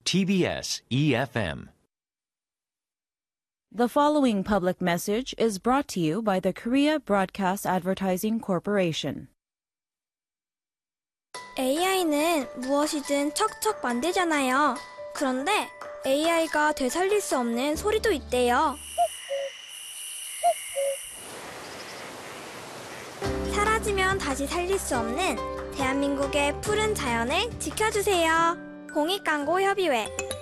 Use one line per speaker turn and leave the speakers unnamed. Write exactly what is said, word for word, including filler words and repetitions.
T B S E F M.
The following public message is brought to you by the Korea Broadcast Advertising Corporation.
에이아이는 무엇이든 척척 만들잖아요. 그런데 에이아이가 되살릴 수 없는 소리도 있대요. 사라지면 다시 살릴 수 없는 대한민국의 푸른 자연을 지켜주세요. 공익광고협의회